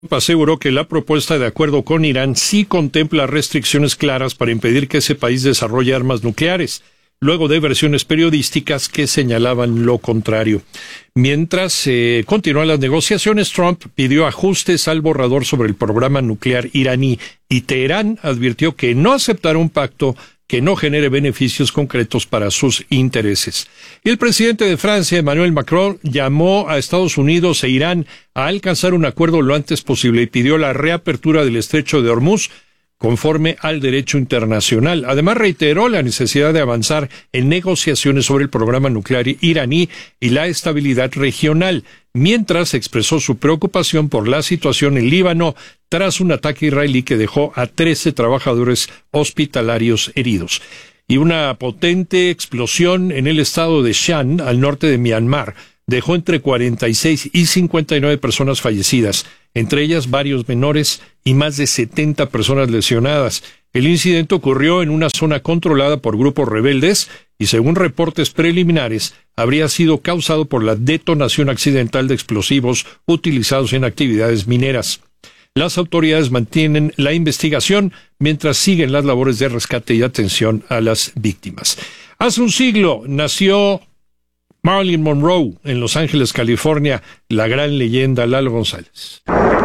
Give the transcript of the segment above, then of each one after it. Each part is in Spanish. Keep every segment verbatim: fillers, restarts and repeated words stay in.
aseguró que la propuesta de acuerdo con Irán sí contempla restricciones claras para impedir que ese país desarrolle armas nucleares, luego de versiones periodísticas que señalaban lo contrario. Mientras eh, continúan las negociaciones, Trump pidió ajustes al borrador sobre el programa nuclear iraní y Teherán advirtió que no aceptará un pacto que no genere beneficios concretos para sus intereses. Y el presidente de Francia, Emmanuel Macron, llamó a Estados Unidos e Irán a alcanzar un acuerdo lo antes posible y pidió la reapertura del estrecho de Hormuz conforme al derecho internacional. Además, reiteró la necesidad de avanzar en negociaciones sobre el programa nuclear iraní y la estabilidad regional, mientras expresó su preocupación por la situación en Líbano tras un ataque israelí que dejó a trece trabajadores hospitalarios heridos. Y una potente explosión en el estado de Shan, al norte de Myanmar, dejó entre cuarenta y seis y cincuenta y nueve personas fallecidas, entre ellas varios menores y más de setenta personas lesionadas. El incidente ocurrió en una zona controlada por grupos rebeldes y, según reportes preliminares, habría sido causado por la detonación accidental de explosivos utilizados en actividades mineras. Las autoridades mantienen la investigación mientras siguen las labores de rescate y atención a las víctimas. Hace un siglo nació Marilyn Monroe en Los Ángeles, California, la gran leyenda Lalo González.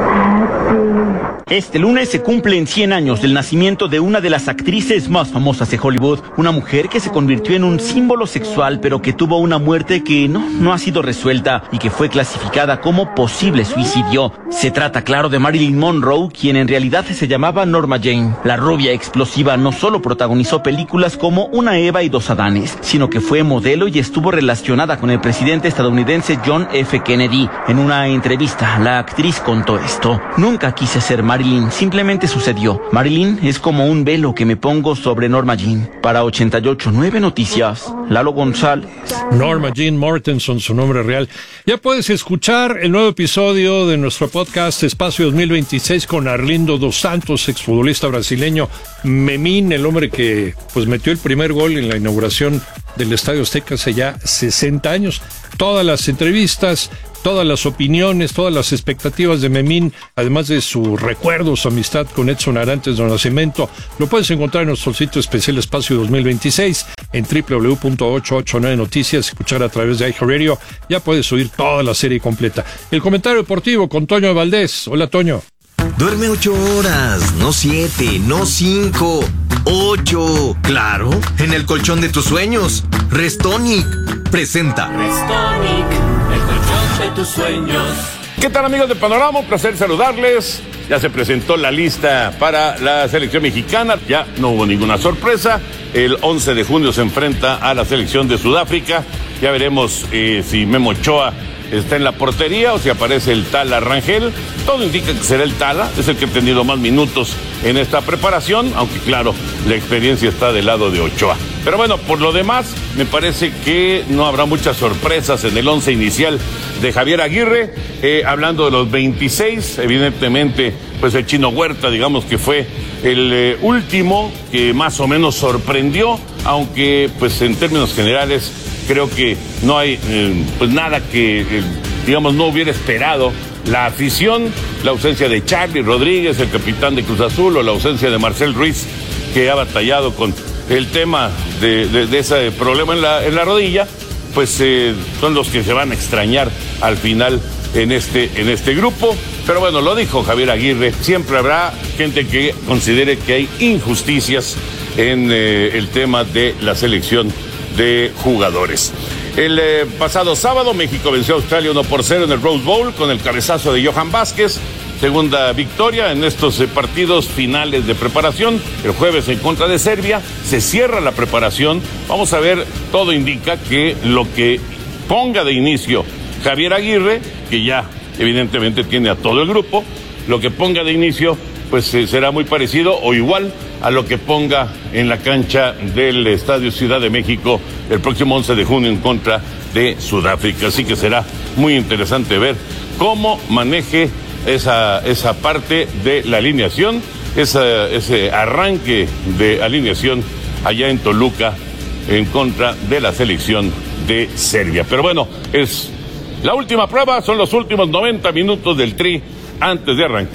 Este lunes se cumplen cien años del nacimiento de una de las actrices más famosas de Hollywood, una mujer que se convirtió en un símbolo sexual, pero que tuvo una muerte que no, no ha sido resuelta y que fue clasificada como posible suicidio. Se trata, claro, de Marilyn Monroe, quien en realidad se llamaba Norma Jane. La rubia explosiva no solo protagonizó películas como Una Eva y dos Adanes, sino que fue modelo y estuvo relacionada con el presidente estadounidense John F. Kennedy. En una entrevista, la actriz contó esto: "Nunca quise ser Marilyn, simplemente sucedió. Marilyn es como un velo que me pongo sobre Norma Jean". Para ochenta y ocho punto nueve Noticias, Lalo González. Norma Jean Mortenson, su nombre real. Ya puedes escuchar el nuevo episodio de nuestro podcast Espacio dos mil veintiséis con Arlindo dos Santos, exfutbolista brasileño. Memín, el hombre que pues metió el primer gol en la inauguración del Estadio Azteca hace ya sesenta años. Todas las entrevistas, todas las opiniones, todas las expectativas de Memín, además de su recuerdo, su amistad con Edson Arantes de Nacimiento, lo puedes encontrar en nuestro sitio especial Espacio dos mil veintiséis en doble u doble u doble u punto ochocientos ochenta y nueve Noticias, escuchar a través de iHeartRadio. Ya puedes oír toda la serie completa. El comentario deportivo con Toño Valdés. Hola, Toño. Duerme ocho horas, no siete, no cinco, ocho. Claro, en el colchón de tus sueños. Restonic presenta Restonic, el colchón de tus sueños. ¿Qué tal, amigos de Panorama? Un placer saludarles. Ya se presentó la lista para la selección mexicana. Ya no hubo ninguna sorpresa. El once de junio se enfrenta a la selección de Sudáfrica. Ya veremos eh, si Memo Ochoa está en la portería o si aparece el Tala Rangel. Todo indica que será el Tala, es el que ha tenido más minutos en esta preparación, aunque claro, la experiencia está del lado de Ochoa. Pero bueno, por lo demás, me parece que no habrá muchas sorpresas en el once inicial de Javier Aguirre. Eh, hablando de los veintiséis, evidentemente, pues el Chino Huerta, digamos que fue el eh, último que más o menos sorprendió, aunque pues en términos generales creo que no hay eh, pues nada que, eh, digamos, no hubiera esperado la afición, la ausencia de Charly Rodríguez, el capitán de Cruz Azul, o la ausencia de Marcel Ruiz, que ha batallado con el tema de, de, de ese problema en la, en la rodilla, pues eh, son los que se van a extrañar al final en este, en este grupo. Pero bueno, lo dijo Javier Aguirre, siempre habrá gente que considere que hay injusticias en eh, el tema de la selección de jugadores. El eh, pasado sábado México venció a Australia uno por cero en el Rose Bowl con el cabezazo de Johan Vázquez, segunda victoria en estos eh, partidos finales de preparación. El jueves en contra de Serbia se cierra la preparación. Vamos a ver, todo indica que lo que ponga de inicio Javier Aguirre, que ya evidentemente tiene a todo el grupo, lo que ponga de inicio pues eh, será muy parecido o igual a lo que ponga en la cancha del Estadio Ciudad de México el próximo once de junio en contra de Sudáfrica. Así que será muy interesante ver cómo maneje esa, esa parte de la alineación, esa, ese arranque de alineación allá en Toluca en contra de la selección de Serbia. Pero bueno, es la última prueba, son los últimos noventa minutos del Tri antes de arrancar